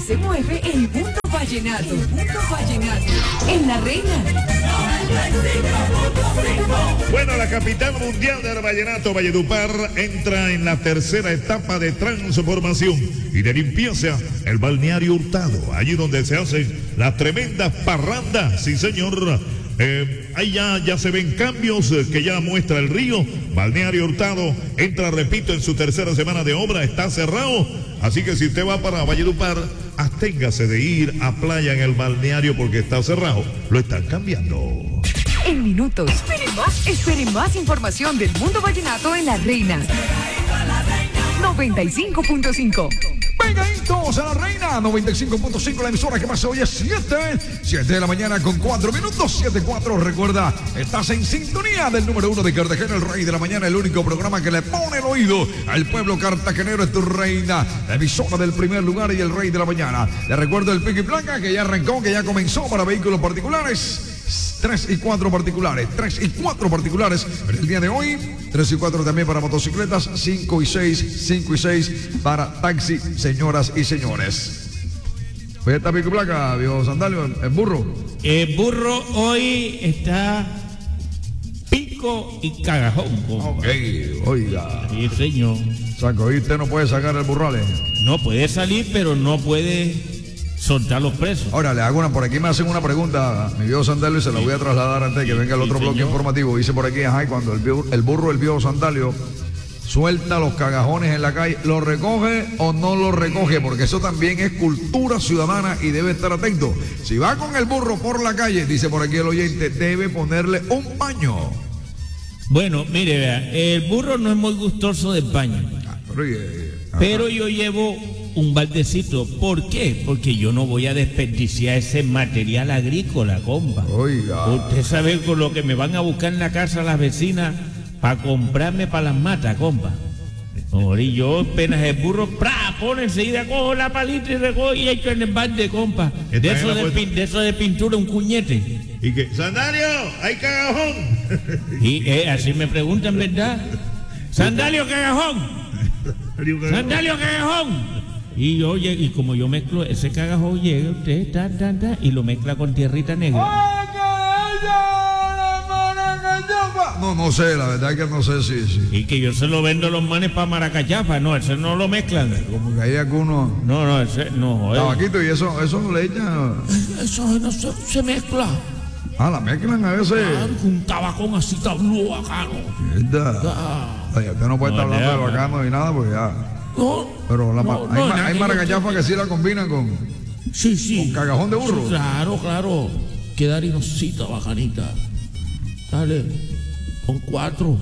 se mueve el mundo vallenato. En La Reina. Bueno, la capital mundial del vallenato, Valledupar, entra en la tercera etapa de transformación y de limpieza, el balneario Hurtado, allí donde se hacen las tremendas parrandas, sí señor. Ahí ya se ven cambios que ya muestra el río. Balneario Hurtado entra, repito, en su tercera semana de obra, está cerrado. Así que si usted va para Valledupar, absténgase de ir a playa en el balneario porque está cerrado. Lo están cambiando. En minutos. Espere más información del mundo vallenato en La Reina. 95.5. Pegaditos a La Reina, 95.5, la emisora que más se oye, 7 de la mañana con 4 minutos, 7:4. Recuerda, estás en sintonía del número 1 de Cartagena, el rey de la mañana, el único programa que le pone el oído al pueblo cartagenero. Es tu reina, la emisora del primer lugar y el rey de la mañana. Le recuerdo el pico y placa que ya arrancó, que ya comenzó para vehículos particulares. 3 y 4 particulares en el día de hoy, 3 y 4 también para motocicletas, 5 y 6 para taxi, señoras y señores. Pues esta pico y placa, viejo Sandalio, el burro. El burro hoy está pico y cagajón. Ok, oiga. Sí, señor. Saco, hoy usted no puede sacar el burrales. No puede salir, pero no puede soltar los presos. Ahora le hago por aquí me hacen una pregunta, mi viejo Sandalio, y se la voy a trasladar antes de que venga el otro bloque informativo. Dice por aquí, ajá, y cuando el burro, el viejo Sandalio, suelta los cagajones en la calle, ¿lo recoge o no lo recoge? Porque eso también es cultura ciudadana y debe estar atento. Si va con el burro por la calle, dice por aquí el oyente, debe ponerle un paño. Bueno, mire, vea, el burro no es muy gustoso del paño. Pero yo llevo un baldecito. ¿Por qué? Porque yo no voy a desperdiciar ese material agrícola, compa. Oiga. Usted sabe con lo que me van a buscar en la casa las vecinas para comprarme para las matas, compa. Y yo apenas el burro, pone enseguida, cojo la palita y recojo y echo en el balde, compa. De eso de pintura, un cuñete. ¿Y qué? ¡Sandalio! ¡Hay cagajón! Y así me preguntan, ¿verdad? ¡Sandalio, cagajón! ¡Sandalio, cagajón! Y oye, y como yo mezclo ese cagajón, llega usted, y lo mezcla con tierrita negra. No sé, la verdad es que no sé si. Y que yo se lo vendo a los manes para maracachafa, no, ese no lo mezclan. Como que hay algunos. No, ese no. Tabaquito, y eso le echan. Eso no se mezcla. La mezclan a veces. Un tabacón así tablú bacano. Oye, usted no puede estar hablando de bacano ni nada, porque ya. No. Pero hay maracachafa que sí la combinan con. Sí. Con cagajón de burro. Sí, claro. Queda harinosita, bajanita. Dale. Con 4.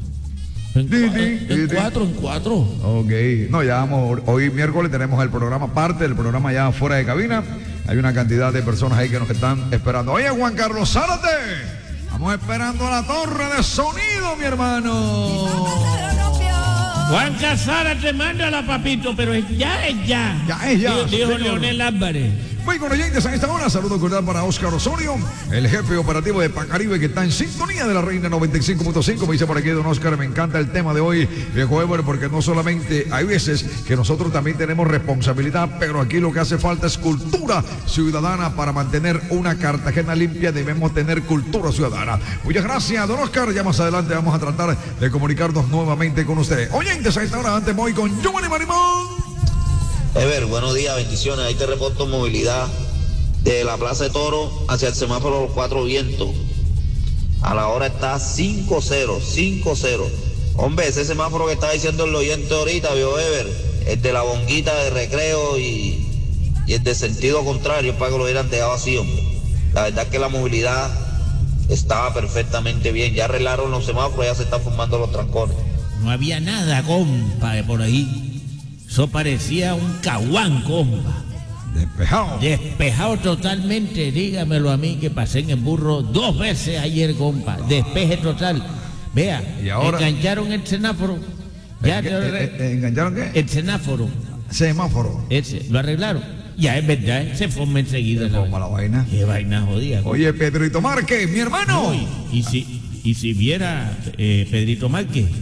En 4. Ok. No, ya vamos. Hoy miércoles tenemos el programa, parte del programa ya fuera de cabina. Hay una cantidad de personas ahí que nos están esperando. Oye, Juan Carlos Zárate. Estamos esperando a la torre de sonido, mi hermano. Juan Zárate, mándala, papito, pero ya es ya. Ya es ya. Dijo Leonel Álvarez. Muy con oyentes a esta hora, saludo cordial para Óscar Osorio, el jefe operativo de Pacaribe que está en sintonía de La Reina 95.5. Me dice por aquí don Óscar, me encanta el tema de hoy, viejo Ever, porque no solamente hay veces que nosotros también tenemos responsabilidad, pero aquí lo que hace falta es cultura ciudadana. Para mantener una Cartagena limpia debemos tener cultura ciudadana. Muchas gracias, don Óscar. Ya más adelante vamos a tratar de comunicarnos nuevamente con ustedes. Oyentes a esta hora, antes voy con Giovanni Marimón. Ever, buenos días, bendiciones. Ahí te reporto movilidad de la Plaza de Toro hacia el semáforo Los Cuatro Vientos. A la hora está 5-0. Hombre, ese semáforo que estaba diciendo el oyente ahorita, vio Ever, el de la bonguita de recreo y el de sentido contrario, para que lo hubieran dejado así, hombre. La verdad es que la movilidad estaba perfectamente bien. Ya arreglaron los semáforos, ya se están formando los trancones. No había nada, compa, por ahí. Eso parecía un caguán, compa. Despejado totalmente, dígamelo a mí que pasé en el burro 2 veces ayer, compa. Despeje total. Vea, ¿y ahora? Engancharon el semáforo. ¿Engancharon qué? El semáforo. Semáforo. Ese, lo arreglaron. Ya es verdad, se forma enseguida. La vaina. Qué vaina jodida. Oye, Pedrito Márquez, mi hermano. No, y si viera Pedrito Márquez,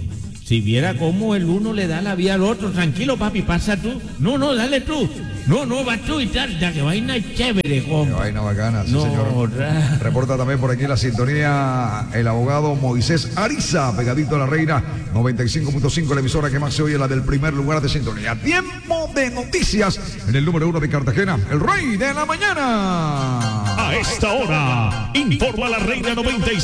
Si viera cómo el uno le da la vía al otro. Tranquilo, papi, pasa tú. No, dale tú. No, vas tú y tal. Ya que vaina chévere, compa. Qué vaina bacana, sí, No, señor. Reporta también por aquí la sintonía el abogado Moisés Ariza, pegadito a la Reina 95.5, la emisora que más se oye, la del primer lugar de sintonía. Tiempo de noticias en el número 1 de Cartagena, el Rey de la Mañana. A esta hora, informa la Reina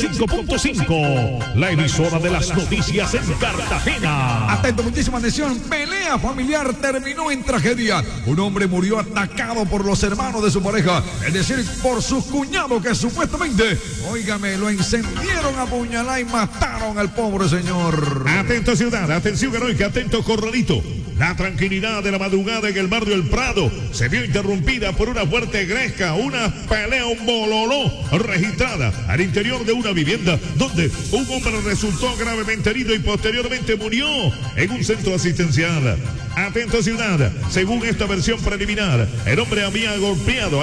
95.5, la emisora de las noticias en Cartagena. Atento, muchísima atención. Pelea familiar terminó en tragedia. Un hombre murió atacado por los hermanos de su pareja, es decir, por sus cuñados que supuestamente, óigame, lo encendieron a puñalada y mataron al pobre señor. Atento ciudad, atención heroica, atento corralito. La tranquilidad de la madrugada en el barrio El Prado se vio interrumpida por una fuerte gresca, una pelea, un bololó registrada al interior de una vivienda donde un hombre resultó gravemente herido y posteriormente murió en un centro asistencial. Atento ciudad, según esta versión preliminar, el hombre habría golpeado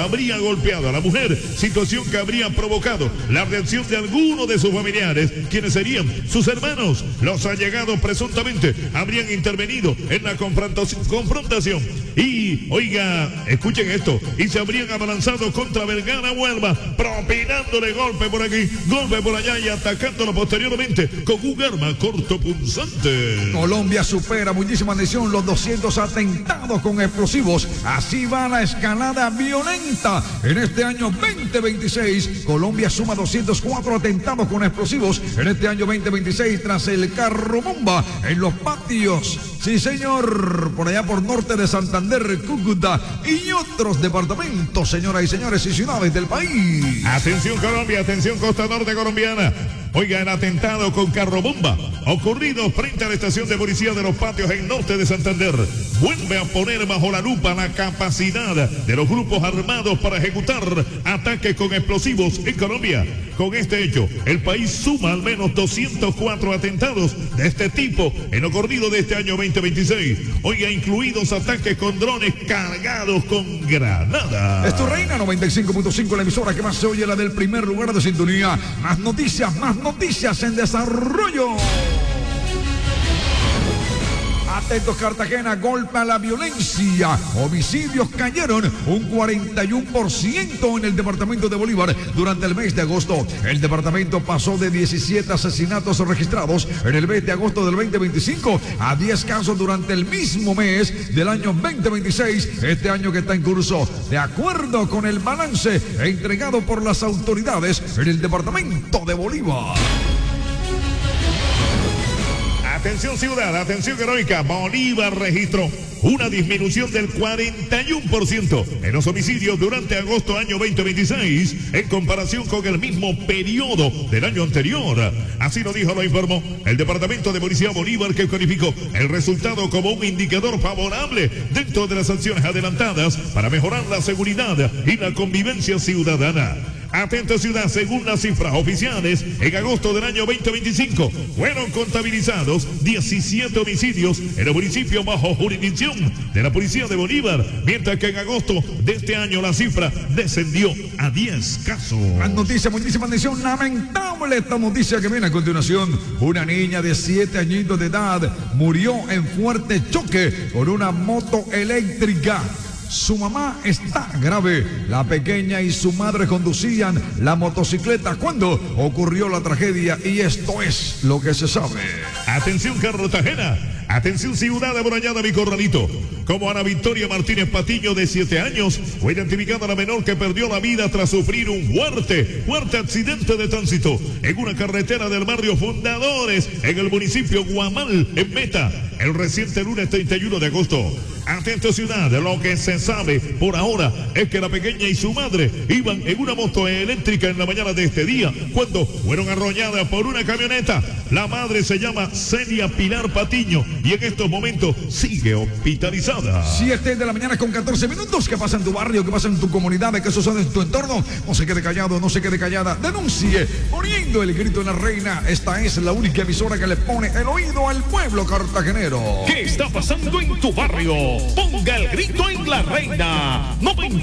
a la mujer, situación que habría provocado la reacción de algunos de sus familiares, quienes serían sus hermanos. Los allegados presuntamente habrían intervenido en la confrontación y, oiga, escuchen esto, y se habrían abalanzado contra Vergara Huelva, propinándole golpe por aquí, golpe por allá y atacándolo posteriormente con un arma cortopunzante. Colombia supera, muchísima atención, los 200 atentados con explosivos. Así va la escalada violenta. En este año 2026, Colombia suma 204 atentados con explosivos. En este año 2026, tras el carro bomba en los patios. Sí, señor, por allá por norte de Santander, Cúcuta y otros departamentos, señoras y señores, y ciudades del país. Atención Colombia, atención costa norte colombiana. Oiga, el atentado con carro bomba ocurrido frente a la estación de policía de Los Patios en norte de Santander vuelve a poner bajo la lupa la capacidad de los grupos armados para ejecutar ataques con explosivos en Colombia. Con este hecho, el país suma al menos 204 atentados de este tipo en lo corrido de este año 2026. Oiga, incluidos ataques con drones cargados con granadas. Es tu Reina 95.5, la emisora que más se oye, la del primer lugar de sintonía. Más noticias en desarrollo. Atentos Cartagena, golpe a la violencia. Homicidios cayeron un 41% en el departamento de Bolívar durante el mes de agosto. El departamento pasó de 17 asesinatos registrados en el mes de agosto del 2025 a 10 casos durante el mismo mes del año 2026, este año que está en curso, de acuerdo con el balance entregado por las autoridades en el departamento de Bolívar. Atención ciudad, atención heroica, Bolívar registró una disminución del 41% en los homicidios durante agosto año 2026 en comparación con el mismo periodo del año anterior. Así lo informó el Departamento de Policía Bolívar, que calificó el resultado como un indicador favorable dentro de las acciones adelantadas para mejorar la seguridad y la convivencia ciudadana. Atento ciudad, según las cifras oficiales, en agosto del año 2025 fueron contabilizados 17 homicidios en el municipio bajo jurisdicción de la Policía de Bolívar, mientras que en agosto de este año la cifra descendió a 10 casos. Más noticia, muchísima atención, lamentable esta noticia que viene a continuación. Una niña de 7 añitos de edad murió en fuerte choque con una moto eléctrica. Su mamá está grave. La pequeña y su madre conducían la motocicleta cuando ocurrió la tragedia, y esto es lo que se sabe. Atención Cartagena, atención ciudad amurallada, mi corralito. Como Ana Victoria Martínez Patiño, de 7 años, fue identificada la menor que perdió la vida tras sufrir un fuerte accidente de tránsito en una carretera del barrio Fundadores, en el municipio Guamal, en Meta, el reciente lunes 31 de agosto. Atento ciudad, lo que se sabe por ahora es que la pequeña y su madre iban en una moto eléctrica en la mañana de este día cuando fueron arrolladas por una camioneta. La madre se llama Celia Pilar Patiño y en estos momentos sigue hospitalizada. 7 de la mañana con 14 minutos. ¿Qué pasa en tu barrio? ¿Qué pasa en tu comunidad? ¿Qué sucede en tu entorno? No se quede callado, no se quede callada. Denuncie poniendo el grito en la Reina. Esta es la única emisora que le pone el oído al pueblo cartagenero. ¿Qué está pasando en tu barrio? Ponga el grito en la Reina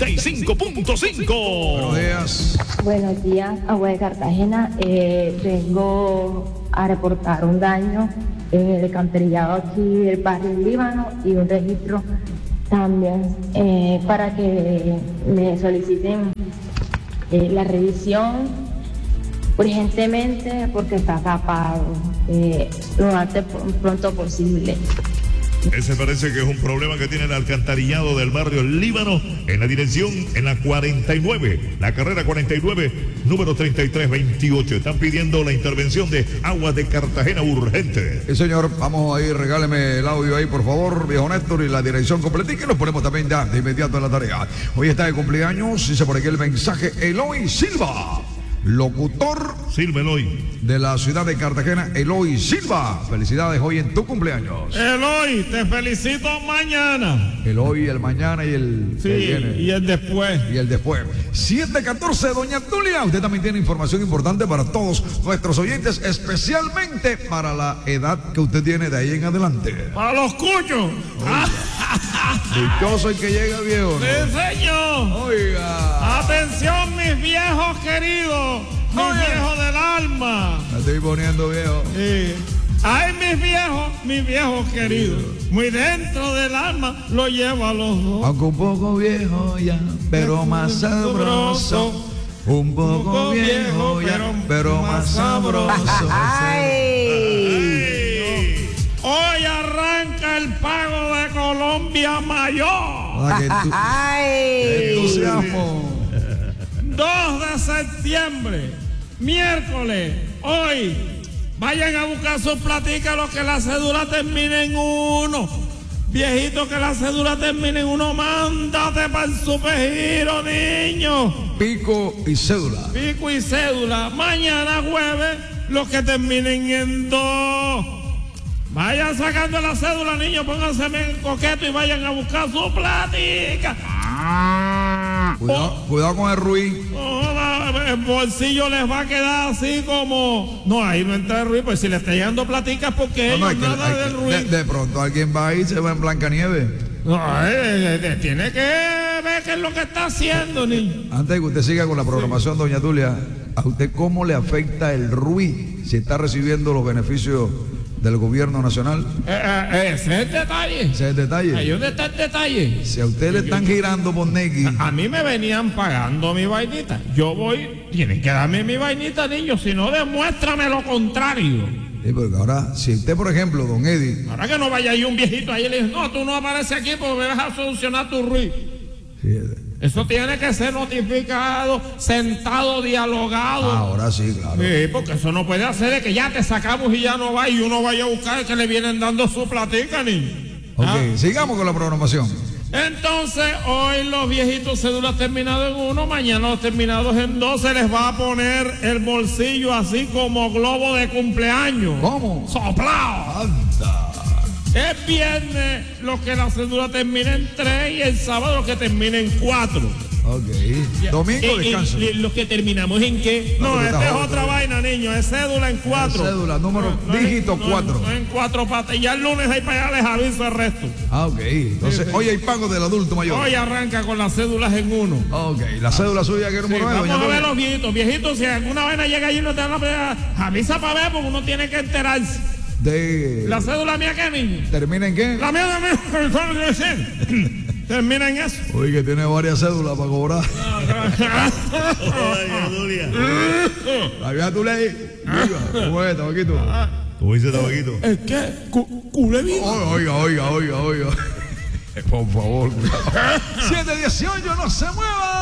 95.5. Buenos días. Buenos días, agua de Cartagena. Vengo a reportar un daño en el alcantarillado aquí del barrio Líbano y un registro también para que me soliciten la revisión urgentemente porque está tapado lo antes pronto posible. Ese parece que es un problema que tiene el alcantarillado del barrio Líbano en la dirección, en la 49, la carrera 49, número 3328. Están pidiendo la intervención de Aguas de Cartagena urgente. Sí, señor, vamos ahí, regáleme el audio ahí, por favor, viejo Néstor, y la dirección completica y nos ponemos también ya de inmediato en la tarea. Hoy está de cumpleaños, dice por aquí el mensaje, Eloy Silva, locutor Silva Eloy de la ciudad de Cartagena, Eloy Silva. Felicidades hoy en tu cumpleaños. Eloy, te felicito mañana. El hoy, el mañana y el Sí, que viene. y el después. Y el después. 7:14, doña Tulia. Usted también tiene información importante para todos nuestros oyentes, especialmente para la edad que usted tiene de ahí en adelante. Para los cuchos. Dichoso el que llega, viejo, ¿no? Sí, señor. Oiga. Atención, mis viejos queridos. Mis Oye. viejos del alma. Me estoy poniendo viejo. Sí. Ay, mis viejos queridos. Muy dentro del alma lo llevo a los dos. Aunque un poco viejo ya, pero más sabroso. Un poco viejo ya, pero más sabroso. Hoy arranca el pago de Colombia Mayor. Ah, qué entusiasmo. 2 de septiembre, miércoles, hoy. Vayan a buscar sus platicas, los que la cédula termine en 1. Viejito, que la cédula termine en 1, mándate para el supergiro, niño. Pico y cédula. Pico y cédula. Mañana jueves, los que terminen en 2. Vayan sacando la cédula, niños, pónganse en coqueto y vayan a buscar su platica. Cuidado con el ruido. El bolsillo les va a quedar así como... No, ahí no entra el ruido, pues si le está llegando platicas porque No, ellos nada del ruido. de pronto alguien va ahí y se va en Blancanieves. No, tiene que ver qué es lo que está haciendo, niño. Antes de que usted siga con la programación, doña Tulia, ¿a usted cómo le afecta el RUI si está recibiendo los beneficios del gobierno nacional? Ese es el detalle. Ese es el detalle. Ahí donde está el detalle. Si a usted le están girando por Nequi, A mí me venían pagando mi vainita. Yo voy, tienen que darme mi vainita, niño. Si no, demuéstrame lo contrario. sí, porque ahora, si usted, por ejemplo, don Eddie, Ahora que no vaya ahí un viejito ahí y le dice, no, tú no apareces aquí porque me vas a solucionar tu ruido. sí, Eso tiene que ser notificado, sentado, dialogado. ahora sí, claro. Sí, porque eso no puede hacer de que ya te sacamos y ya no va y uno vaya a buscar que le vienen dando su platica, niño. Ok, ¿Ah? sigamos con la programación. Entonces, hoy los viejitos cédulas terminados en 1, mañana los terminados en 2, se les va a poner el bolsillo así como globo de cumpleaños. ¿Cómo? ¡Soplado! Anda. Es viernes los que la cédula termina en 3 y el sábado los que termina en 4. Ok. Domingo descanso. ¿Los que terminamos en qué? No, No, porque esta está es jodido. otra vaina, niño. Es cédula en 4. Cédula, número, dígito 4. No en 4 patas. Y ya el lunes ahí para allá les aviso el resto. Ah, ok. Entonces, hoy hay pago del adulto mayor. Hoy arranca con las cédulas en 1. Ok, la cédula suya, ¿qué número es, Vamos doña a ver Tulia? los viejitos. Viejitos, si alguna vaina llega allí y no te dan la pelea, avisa para ver porque uno tiene que enterarse. De... ¿La cédula mía qué, niño? ¿Termina en qué? La mía también. Termina en eso. Oye, que tiene varias cédulas para cobrar. La vieja tú le diga, ¿cómo es, tabaquito? ¿Cómo dice Tabaquito? ¿Es qué? ¿Culé viva? Oiga. Por favor, cuidado. 7:18, no se mueva.